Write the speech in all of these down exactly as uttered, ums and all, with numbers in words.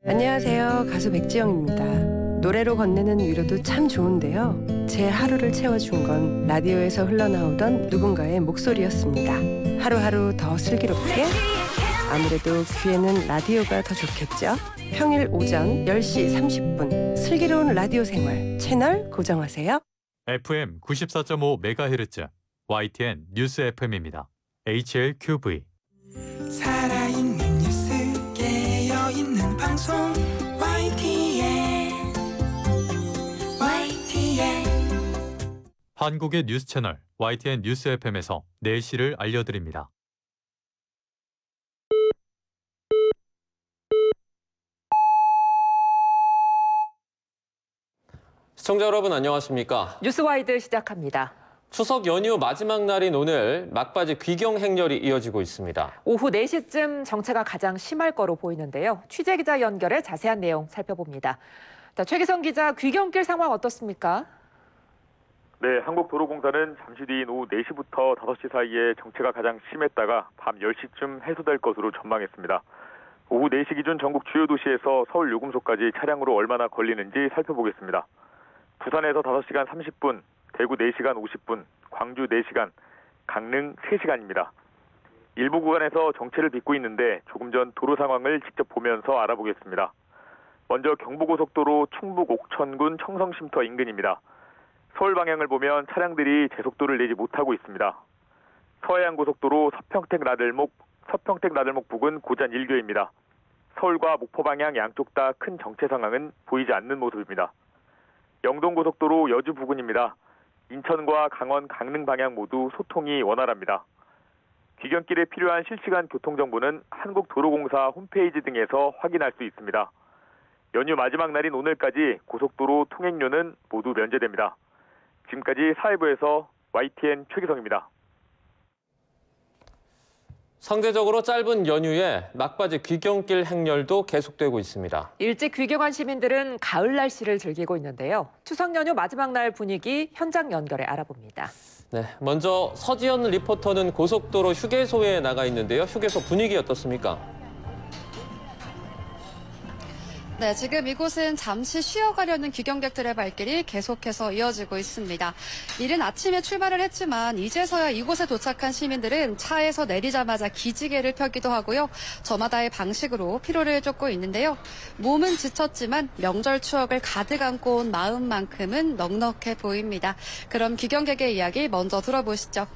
안녕하세요. 가수 백지영입니다. 노래로 건네는 위로도 참 좋은데요. 제 하루를 채워준 건 라디오에서 흘러나오던 누군가의 목소리였습니다. 하루하루 더 슬기롭게, 아무래도 귀에는 라디오가 더 좋겠죠. 평일 오전 열 시 삼십 분 슬기로운 라디오 생활 채널 고정하세요. 에프엠 구십사 점 오 메가헤르츠 와이티엔 뉴스 에프엠입니다. 에이치엘큐브이 살아있는 뉴스 깨어있는 방송 와이티엔 와이티엔 한국의 뉴스 채널 와이티엔 뉴스 에프엠에서 내시를 알려드립니다. 시청자 여러분 안녕하십니까? 뉴스와이드 시작합니다. 추석 연휴 마지막 날인 오늘 막바지 귀경 행렬이 이어지고 있습니다. 오후 네 시쯤 정체가 가장 심할 거로 보이는데요. 취재기자 연결해 자세한 내용 살펴봅니다. 자, 최기성 기자, 귀경길 상황 어떻습니까? 네, 한국도로공사는 잠시 뒤인 오후 네 시부터 다섯 시 사이에 정체가 가장 심했다가 밤 열 시쯤 해소될 것으로 전망했습니다. 오후 네 시 기준 전국 주요 도시에서 서울 요금소까지 차량으로 얼마나 걸리는지 살펴보겠습니다. 부산에서 다섯 시간 삼십 분, 대구 네 시간 오십 분, 광주 네 시간, 강릉 세 시간입니다. 일부 구간에서 정체를 빚고 있는데 조금 전 도로 상황을 직접 보면서 알아보겠습니다. 먼저 경부고속도로 충북 옥천군 청성쉼터 인근입니다. 서울 방향을 보면 차량들이 제속도를 내지 못하고 있습니다. 서해안고속도로 서평택 나들목, 서평택 나들목 부근 고잔 일 교입니다. 서울과 목포 방향 양쪽 다 큰 정체 상황은 보이지 않는 모습입니다. 영동고속도로 여주 부근입니다. 인천과 강원, 강릉 방향 모두 소통이 원활합니다. 귀경길에 필요한 실시간 교통정보는 한국도로공사 홈페이지 등에서 확인할 수 있습니다. 연휴 마지막 날인 오늘까지 고속도로 통행료는 모두 면제됩니다. 지금까지 사회부에서 와이티엔 최기성입니다. 상대적으로 짧은 연휴에 막바지 귀경길 행렬도 계속되고 있습니다. 일찍 귀경한 시민들은 가을 날씨를 즐기고 있는데요. 추석 연휴 마지막 날 분위기 현장 연결해 알아봅니다. 네, 먼저 서지연 리포터는 고속도로 휴게소에 나가 있는데요. 휴게소 분위기 어떻습니까? 네, 지금 이곳은 잠시 쉬어가려는 귀경객들의 발길이 계속해서 이어지고 있습니다. 이른 아침에 출발을 했지만 이제서야 이곳에 도착한 시민들은 차에서 내리자마자 기지개를 펴기도 하고요. 저마다의 방식으로 피로를 쫓고 있는데요. 몸은 지쳤지만 명절 추억을 가득 안고 온 마음만큼은 넉넉해 보입니다. 그럼 귀경객의 이야기 먼저 들어보시죠.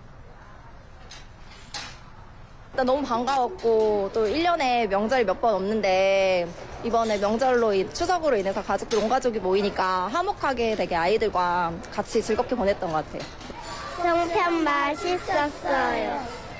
일단 너무 반가웠고 또 일 년에 명절이 몇 번 없는데 이번에 명절로 추석으로 인해서 가족들 온 가족이 모이니까 화목하게 되게 아이들과 같이 즐겁게 보냈던 것 같아요. 송편 맛있었어요.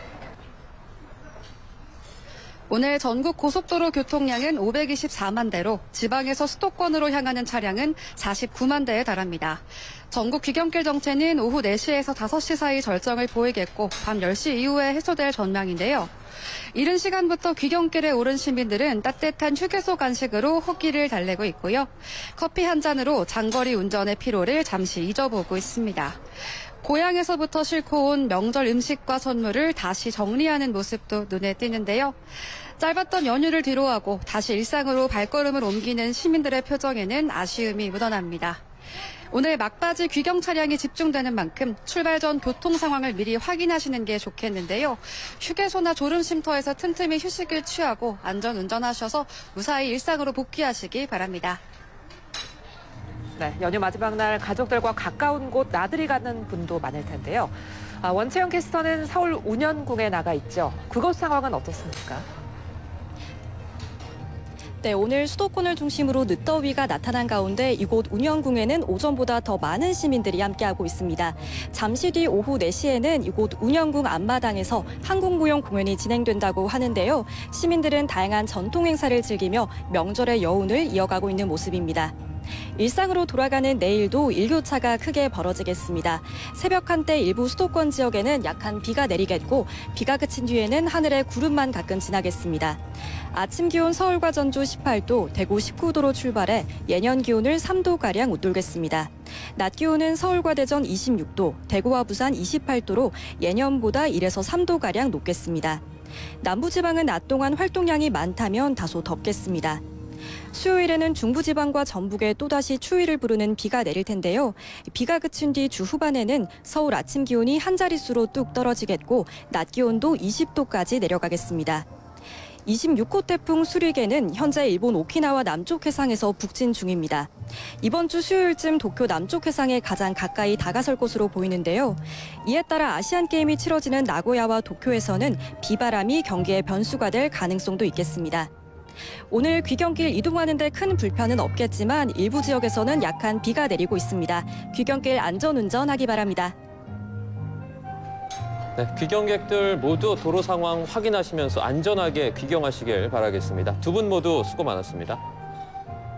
오늘 전국 고속도로 교통량은 오백이십사만 대로 지방에서 수도권으로 향하는 차량은 사십구만 대에 달합니다. 전국 귀경길 정체는 오후 네 시에서 다섯 시 사이 절정을 보이겠고 밤 열 시 이후에 해소될 전망인데요. 이른 시간부터 귀경길에 오른 시민들은 따뜻한 휴게소 간식으로 호기를 달래고 있고요. 커피 한 잔으로 장거리 운전의 피로를 잠시 잊어보고 있습니다. 고향에서부터 싣고 온 명절 음식과 선물을 다시 정리하는 모습도 눈에 띄는데요. 짧았던 연휴를 뒤로하고 다시 일상으로 발걸음을 옮기는 시민들의 표정에는 아쉬움이 묻어납니다. 오늘 막바지 귀경 차량이 집중되는 만큼 출발 전 교통 상황을 미리 확인하시는 게 좋겠는데요. 휴게소나 졸음쉼터에서 틈틈이 휴식을 취하고 안전 운전하셔서 무사히 일상으로 복귀하시기 바랍니다. 네, 연휴 마지막 날 가족들과 가까운 곳 나들이 가는 분도 많을 텐데요. 아, 원채영 캐스터는 서울 운현궁에 나가 있죠. 그곳 상황은 어떻습니까? 네, 오늘 수도권을 중심으로 늦더위가 나타난 가운데 이곳 운현궁에는 오전보다 더 많은 시민들이 함께하고 있습니다. 잠시 뒤 오후 네 시에는 이곳 운현궁 앞마당에서 한국무용 공연이 진행된다고 하는데요. 시민들은 다양한 전통 행사를 즐기며 명절의 여운을 이어가고 있는 모습입니다. 일상으로 돌아가는 내일도 일교차가 크게 벌어지겠습니다. 새벽 한때 일부 수도권 지역에는 약한 비가 내리겠고 비가 그친 뒤에는 하늘에 구름만 가끔 지나겠습니다. 아침 기온 서울과 전주 십팔 도, 대구 십구 도로 출발해 예년 기온을 삼 도가량 웃돌겠습니다. 낮 기온은 서울과 대전 이십육 도, 대구와 부산 이십팔 도로 예년보다 일에서 삼 도가량 높겠습니다. 남부지방은 낮 동안 활동량이 많다면 다소 덥겠습니다. 수요일에는 중부지방과 전북에 또다시 추위를 부르는 비가 내릴 텐데요. 비가 그친 뒤 주 후반에는 서울 아침 기온이 한 자릿수로 뚝 떨어지겠고 낮 기온도 이십 도까지 내려가겠습니다. 이십육 호 태풍 수리게는 현재 일본 오키나와 남쪽 해상에서 북진 중입니다. 이번 주 수요일쯤 도쿄 남쪽 해상에 가장 가까이 다가설 것으로 보이는데요. 이에 따라 아시안게임이 치러지는 나고야와 도쿄에서는 비바람이 경기의 변수가 될 가능성도 있겠습니다. 오늘 귀경길 이동하는 데 큰 불편은 없겠지만 일부 지역에서는 약한 비가 내리고 있습니다. 귀경길 안전운전하기 바랍니다. 네, 귀경객들 모두 도로 상황 확인하시면서 안전하게 귀경하시길 바라겠습니다. 두 분 모두 수고 많았습니다.